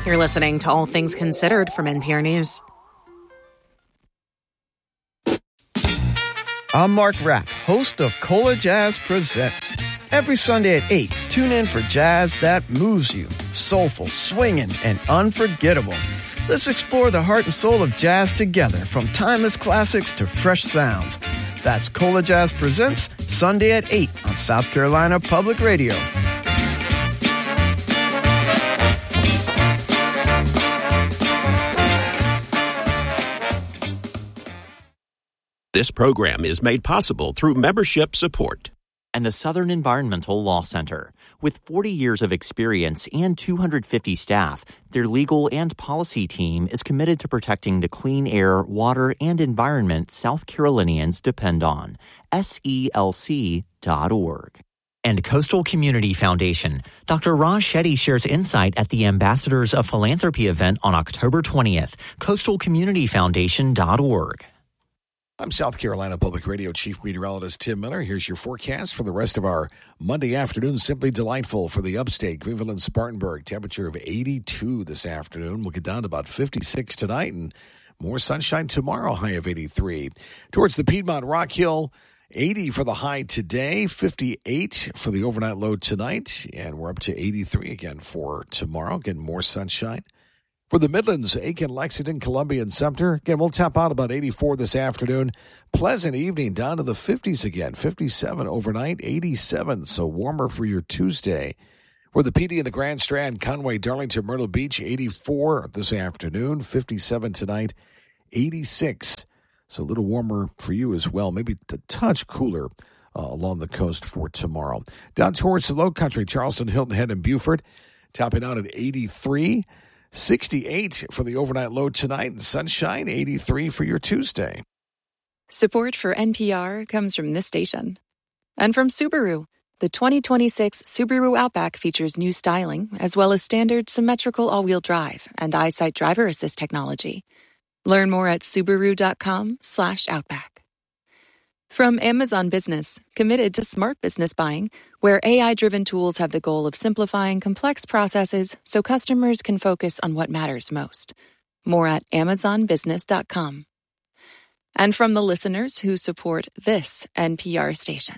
You're listening to All Things Considered from NPR News. I'm Mark Rapp, host of Cola Jazz Presents. Every Sunday at 8, tune in for jazz that moves you. Soulful, swinging, and unforgettable. Let's explore the heart and soul of jazz together, from timeless classics to fresh sounds. That's Cola Jazz Presents, Sunday at 8 on South Carolina Public Radio. This program is made possible through membership support. And the Southern Environmental Law Center. With 40 years of experience and 250 staff, their legal and policy team is committed to protecting the clean air, water, and environment South Carolinians depend on. SELC.org. And Coastal Community Foundation. Dr. Raj Shetty shares insight at the Ambassadors of Philanthropy event on October 20th. CoastalCommunityFoundation.org. I'm South Carolina Public Radio Chief Meteorologist Tim Miller. Here's your forecast for the rest of our Monday afternoon. Simply delightful for the upstate, Greenville and Spartanburg. Temperature of 82 this afternoon. We'll get down to about 56 tonight and more sunshine tomorrow, high of 83. Towards the Piedmont Rock Hill, 80 for the high today, 58 for the overnight low tonight, and we're up to 83 again for tomorrow. Again, more sunshine. For the Midlands, Aiken, Lexington, Columbia, and Sumter, again, we'll top out about 84 this afternoon. Pleasant evening, down to the 50s again, 57 overnight, 87, so warmer for your Tuesday. For the PD and the Grand Strand, Conway, Darlington, Myrtle Beach, 84 this afternoon, 57 tonight, 86. So a little warmer for you as well, maybe a touch cooler along the coast for tomorrow. Down towards the Low Country, Charleston, Hilton Head, and Beaufort, topping out at 83. 68 for the overnight low tonight, and sunshine, 83 for your Tuesday. Support for NPR comes from this station. And from Subaru. The 2026 Subaru Outback features new styling, as well as standard symmetrical all-wheel drive and EyeSight driver assist technology. Learn more at Subaru.com/Outback. From Amazon Business, committed to smart business buying, where AI-driven tools have the goal of simplifying complex processes so customers can focus on what matters most. More at AmazonBusiness.com. And from the listeners who support this NPR station.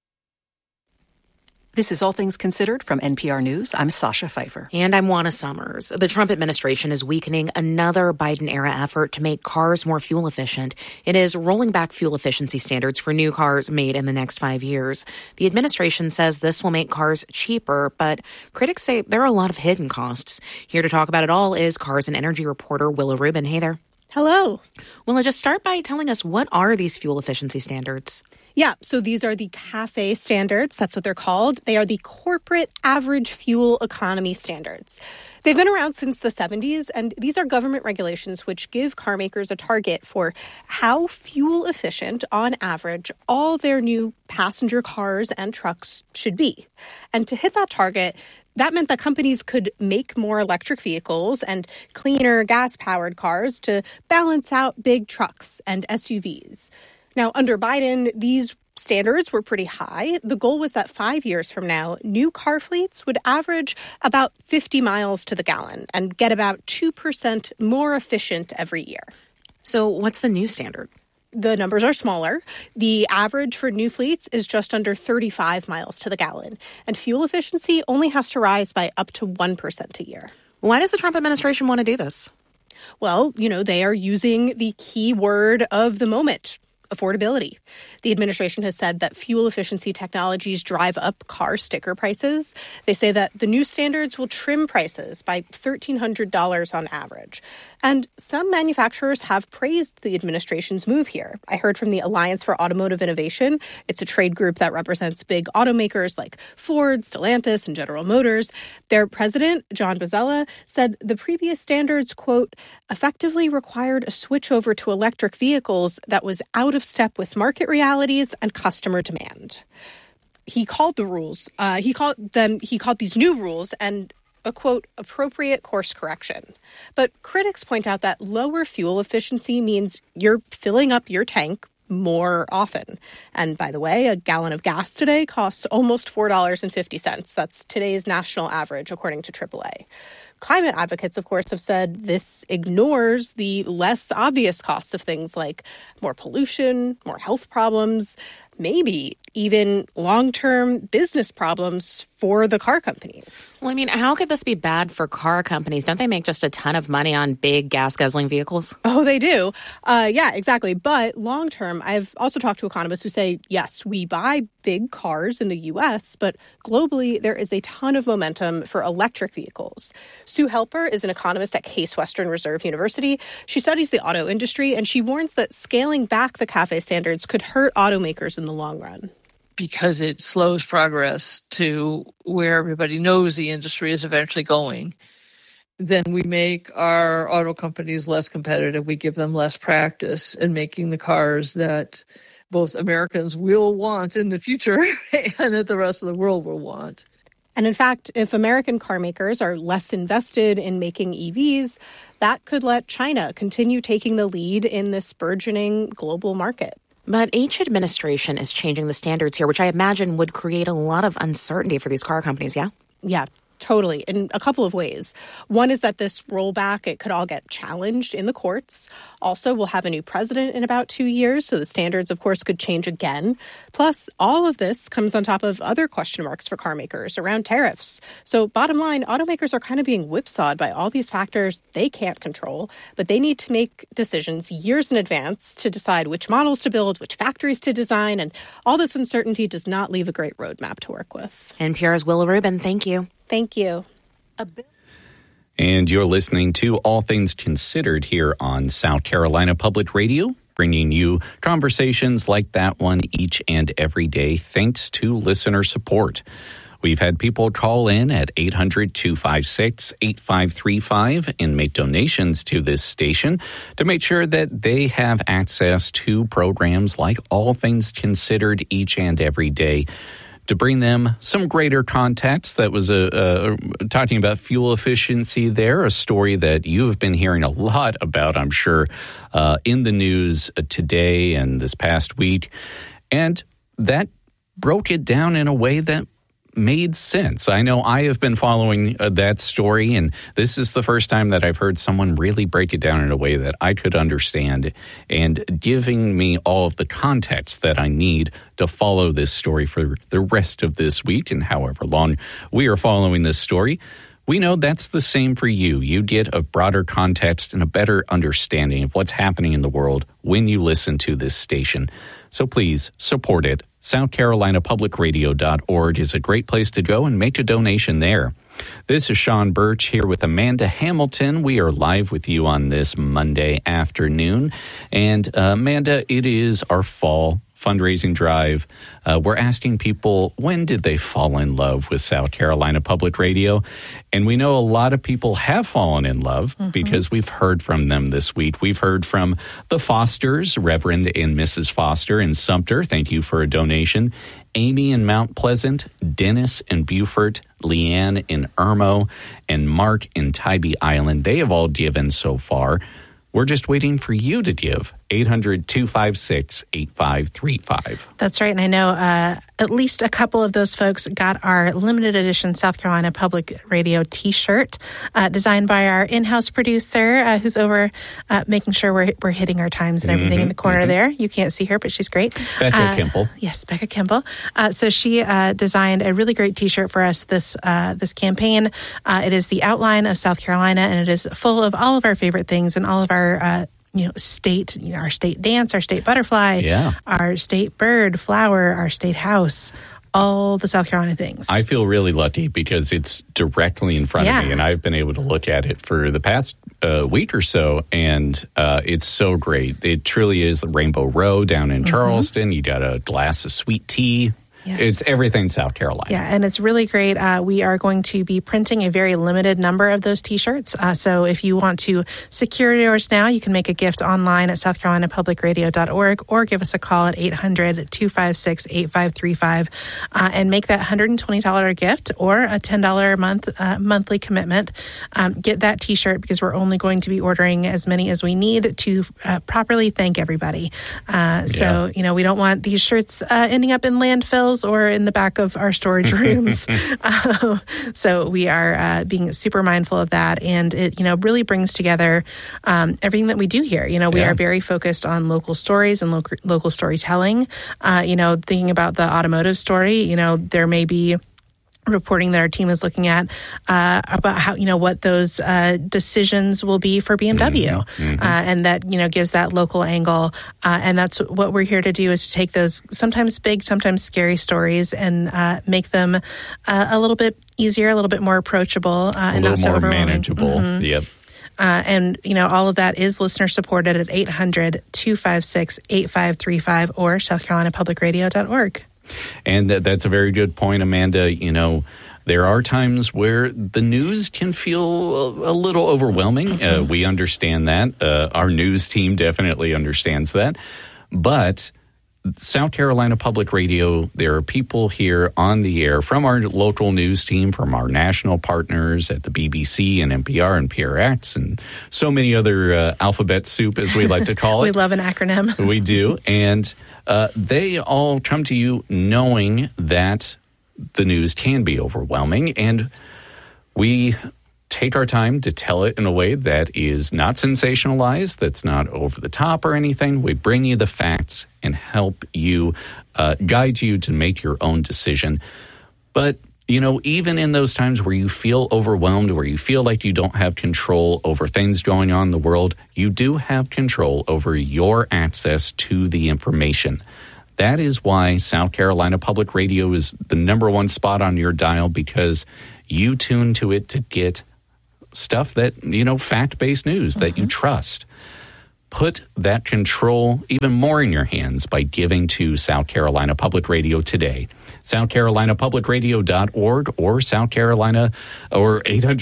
This is All Things Considered from NPR News. I'm Sasha Pfeiffer. And I'm Juana Summers. The Trump administration is weakening another Biden-era effort to make cars more fuel efficient. It is rolling back fuel efficiency standards for new cars made in the next 5 years. The administration says this will make cars cheaper, but critics say there are a lot of hidden costs. Here to talk about it all is Cars and Energy reporter Willa Rubin. Hey there. Hello. Willa, just start by telling us, what are these fuel efficiency standards? Yeah, so these are the CAFE standards. That's what they're called. They are the Corporate Average Fuel Economy Standards. They've been around since the 70s, and these are government regulations which give car makers a target for how fuel efficient, on average, all their new passenger cars and trucks should be. And to hit that target, that meant that companies could make more electric vehicles and cleaner gas-powered cars to balance out big trucks and SUVs. Now, under Biden, these standards were pretty high. The goal was that 5 years from now, new car fleets would average about 50 miles to the gallon and get about 2% more efficient every year. So what's the new standard? The numbers are smaller. The average for new fleets is just under 35 miles to the gallon. And fuel efficiency only has to rise by up to 1% a year. Why does the Trump administration want to do this? Well, they are using the key word of the moment: affordability. The administration has said that fuel efficiency technologies drive up car sticker prices. They say that the new standards will trim prices by $1,300 on average. And some manufacturers have praised the administration's move here. I heard from the Alliance for Automotive Innovation. It's a trade group that represents big automakers like Ford, Stellantis, and General Motors. Their president, John Bozzella, said the previous standards, quote, effectively required a switch over to electric vehicles that was out of step with market realities and customer demand. He called the rules, he called these new rules and a, quote, appropriate course correction. But critics point out that lower fuel efficiency means you're filling up your tank more often. And by the way, a gallon of gas today costs almost $4.50. That's today's national average, according to AAA. Climate advocates, of course, have said this ignores the less obvious costs of things like more pollution, more health problems, maybe even long-term business problems for the car companies. Well, I mean, how could this be bad for car companies? Don't they make just a ton of money on big gas-guzzling vehicles? Oh, they do. Yeah, exactly. But long-term, I've also talked to economists who say, yes, we buy big cars in the U.S., but globally, there is a ton of momentum for electric vehicles. Sue Helper is an economist at Case Western Reserve University. She studies the auto industry, and she warns that scaling back the CAFE standards could hurt automakers in the long run. Because it slows progress to where everybody knows the industry is eventually going, then we make our auto companies less competitive. We give them less practice in making the cars that both Americans will want in the future and that the rest of the world will want. And in fact, if American car makers are less invested in making EVs, that could let China continue taking the lead in this burgeoning global market. But each administration is changing the standards here, which I imagine would create a lot of uncertainty for these car companies, yeah? Yeah, totally, in a couple of ways. One is that this rollback, it could all get challenged in the courts. Also, we'll have a new president in about 2 years, so the standards, of course, could change again. Plus, all of this comes on top of other question marks for car makers around tariffs. So bottom line, automakers are kind of being whipsawed by all these factors they can't control, but they need to make decisions years in advance to decide which models to build, which factories to design, and all this uncertainty does not leave a great roadmap to work with. NPR's Willa Rubin, thank you. Thank you. And you're listening to All Things Considered here on South Carolina Public Radio, bringing you conversations like that one each and every day, thanks to listener support. We've had people call in at 800-256-8535 and make donations to this station to make sure that they have access to programs like All Things Considered each and every day, to bring them some greater context. That was talking about fuel efficiency there, a story that you have been hearing a lot about, I'm sure, in the news today and this past week. And that broke it down in a way that made sense. I know I have been following that story, and this is the first time that I've heard someone really break it down in a way that I could understand and giving me all of the context that I need to follow this story for the rest of this week and however long we are following this story. We know that's the same for you. You get a broader context and a better understanding of what's happening in the world when you listen to this station. So please support it. SouthCarolinaPublicRadio.org is a great place to go and make a donation there. This is Sean Birch here with Amanda Hamilton. We are live with you on this Monday afternoon. And Amanda, it is our fall fundraising drive. We're asking people, when did they fall in love with South Carolina Public Radio? And we know a lot of people have fallen in love because we've heard from them this week. We've heard from the Fosters, Reverend and Mrs. Foster in Sumter. Thank you for a donation. Amy in Mount Pleasant, Dennis in Beaufort, Leanne in Irmo, and Mark in Tybee Island. They have all given so far. We're just waiting for you to give. 800-256-8535. That's right. And I know at least a couple of those folks got our limited edition South Carolina Public Radio T-shirt designed by our in-house producer who's over making sure we're hitting our times and everything in the corner there. You can't see her, but she's great. Becca Kimball. Yes, Becca Kimball. So she designed a really great T-shirt for us this campaign. It is the outline of South Carolina, and it is full of all of our favorite things and all of our state, our state dance, our state butterfly, our state bird, flower, our state house, all the South Carolina things. I feel really lucky because it's directly in front of me, and I've been able to look at it for the past week or so, and it's so great. It truly is the Rainbow Row down in Charleston. You got a glass of sweet tea Yes. It's everything South Carolina. Yeah, and it's really great. We are going to be printing a very limited number of those T-shirts. So if you want to secure yours now, you can make a gift online at southcarolinapublicradio.org or give us a call at 800-256-8535 and make that $120 gift or a $10 monthly commitment. Get that T-shirt because we're only going to be ordering as many as we need to properly thank everybody. So, we don't want these shirts ending up in landfills or in the back of our storage rooms. So we are being super mindful of that. And it, really brings together everything that we do here. We are very focused on local stories and local storytelling. Thinking about the automotive story, there may be reporting that our team is looking at about how, what those decisions will be for BMW. And that, gives that local angle. And that's what we're here to do, is to take those sometimes big, sometimes scary stories and make them a little bit easier, a little bit more approachable, and not so overwhelming. Manageable. Yep. And, all of that is listener supported at 800-256-8535 or southcarolinapublicradio.org. And that's a very good point, Amanda. There are times where the news can feel a little overwhelming. We understand that. Our news team definitely understands that. But South Carolina Public Radio, there are people here on the air from our local news team, from our national partners at the BBC and NPR and PRX and so many other alphabet soup, as we like to call it. We love an acronym. We do. And they all come to you knowing that the news can be overwhelming, and we take our time to tell it in a way that is not sensationalized, that's not over the top or anything. We bring you the facts and help you, guide you to make your own decision. But, even in those times where you feel overwhelmed, where you feel like you don't have control over things going on in the world, you do have control over your access to the information. That is why South Carolina Public Radio is the number one spot on your dial, because you tune to it to get stuff that, fact-based news that you trust. Put that control even more in your hands by giving to South Carolina Public Radio today. SouthCarolinaPublicRadio.org or South Carolina or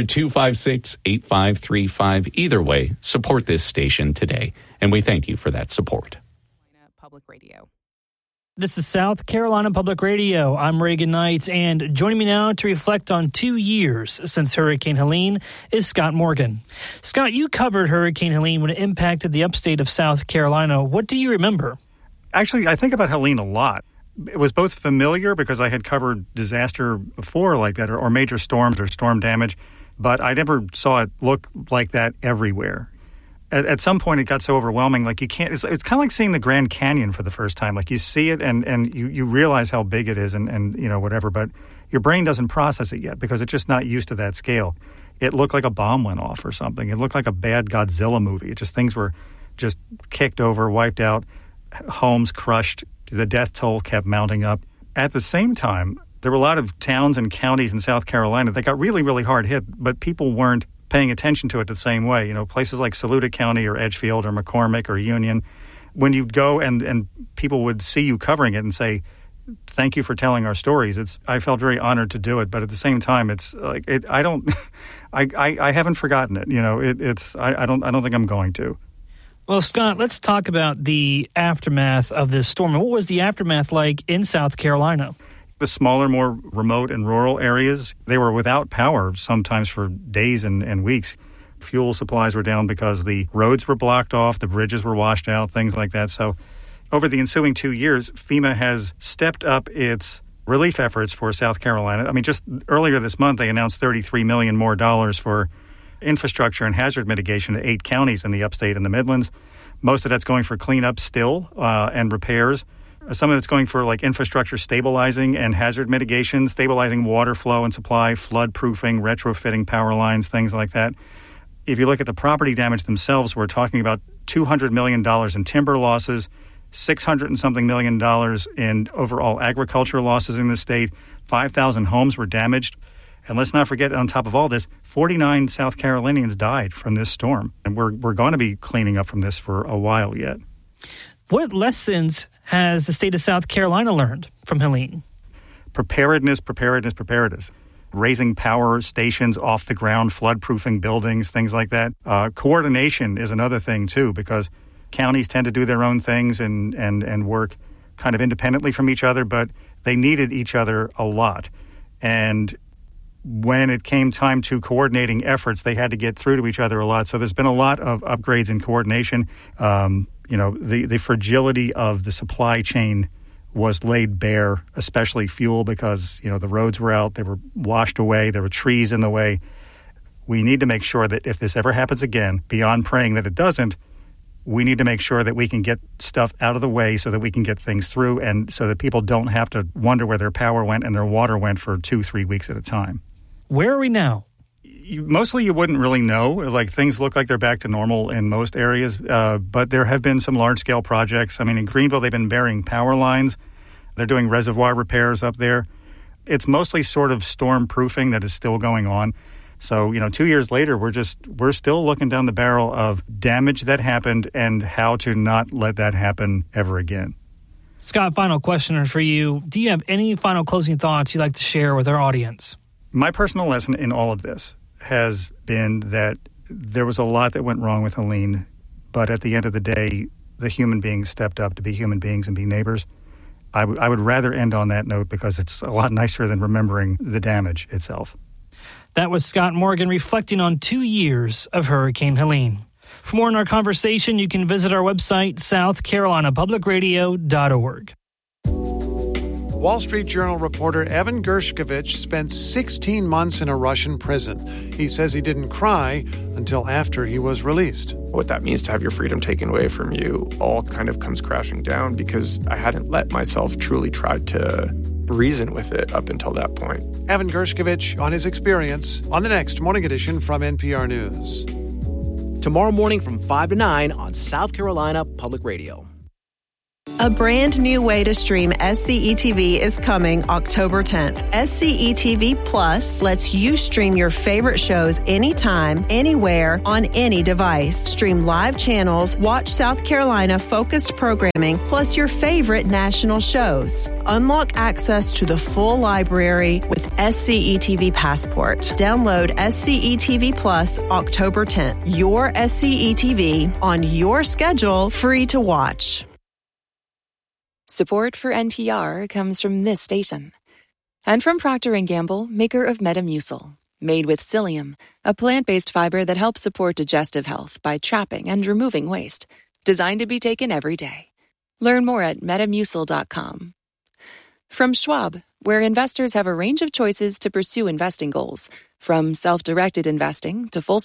800-256-8535. Either way, support this station today. And we thank you for that support. Public Radio. This is South Carolina Public Radio. I'm Reagan Knight, and joining me now to reflect on 2 years since Hurricane Helene is Scott Morgan. Scott, you covered Hurricane Helene when it impacted the upstate of South Carolina. What do you remember? Actually, I think about Helene a lot. It was both familiar because I had covered disaster before like that, or major storms or storm damage, but I never saw it look like that everywhere. At some point, it got so overwhelming, like you can't. It's kind of like seeing the Grand Canyon for the first time. Like you see it, and you realize how big it is, and whatever. But your brain doesn't process it yet because it's just not used to that scale. It looked like a bomb went off or something. It looked like a bad Godzilla movie. Things were just kicked over, wiped out, homes crushed. The death toll kept mounting up. At the same time, there were a lot of towns and counties in South Carolina that got really, really hard hit, but people weren't paying attention to it the same way. Places like Saluda County or Edgefield or McCormick or Union, when you go and people would see you covering it and say, thank you for telling our stories. I felt very honored to do it, but at the same time, it's like I haven't forgotten it. I don't think I'm going to. Well, Scott, let's talk about the aftermath of this storm. What was the aftermath like in South Carolina? The smaller, more remote and rural areas, they were without power sometimes for days and weeks. Fuel supplies were down because the roads were blocked off, the bridges were washed out, things like that. So over the ensuing 2 years, FEMA has stepped up its relief efforts for South Carolina. I mean, just earlier this month, they announced $33 million more for infrastructure and hazard mitigation to 8 counties in the upstate and the Midlands. Most of that's going for cleanup still and repairs. Some of it's going for like infrastructure stabilizing and hazard mitigation, stabilizing water flow and supply, flood proofing, retrofitting power lines, things like that. If you look at the property damage themselves, we're talking about $200 million in timber losses, $600 and something million in overall agriculture losses in the state. 5,000 homes were damaged. And let's not forget, on top of all this, 49 South Carolinians died from this storm. And we're going to be cleaning up from this for a while yet. What lessons has the state of South Carolina learned from Helene? preparedness. Raising power stations off the ground, flood-proofing buildings, things like that. Coordination is another thing, too, because counties tend to do their own things and work kind of independently from each other, but they needed each other a lot. And when it came time to coordinating efforts, they had to get through to each other a lot. So there's been a lot of upgrades in coordination. The fragility of the supply chain was laid bare, especially fuel, because, the roads were out, they were washed away, there were trees in the way. We need to make sure that if this ever happens again, beyond praying that it doesn't, we need to make sure that we can get stuff out of the way so that we can get things through and so that people don't have to wonder where their power went and their water went for 2-3 weeks at a time. Where are we now? Mostly you wouldn't really know. Like, things look like they're back to normal in most areas, but there have been some large-scale projects. I mean, in Greenville, they've been burying power lines. They're doing reservoir repairs up there. It's mostly sort of storm-proofing that is still going on. So, 2 years later, we're still looking down the barrel of damage that happened and how to not let that happen ever again. Scott, final question for you. Do you have any final closing thoughts you'd like to share with our audience? My personal lesson in all of this has been that there was a lot that went wrong with Helene, but at the end of the day, the human beings stepped up to be human beings and be neighbors. I would rather end on that note because it's a lot nicer than remembering the damage itself. That was Scott Morgan reflecting on 2 years of Hurricane Helene. For more on our conversation, you can visit our website, southcarolinapublicradio.org. Wall Street Journal reporter Evan Gershkovich spent 16 months in a Russian prison. He says he didn't cry until after he was released. What that means to have your freedom taken away from you all kind of comes crashing down because I hadn't let myself truly try to reason with it up until that point. Evan Gershkovich on his experience on the next Morning Edition from NPR News. Tomorrow morning from 5 to 9 on South Carolina Public Radio. A brand new way to stream SCETV is coming October 10th. SCETV Plus lets you stream your favorite shows anytime, anywhere, on any device. Stream live channels, watch South Carolina focused programming, plus your favorite national shows. Unlock access to the full library with SCETV Passport. Download SCETV Plus October 10th. Your SCETV on your schedule, free to watch. Support for NPR comes from this station. And from Procter & Gamble, maker of Metamucil. Made with psyllium, a plant-based fiber that helps support digestive health by trapping and removing waste. Designed to be taken every day. Learn more at metamucil.com. From Schwab, where investors have a range of choices to pursue investing goals. From self-directed investing to full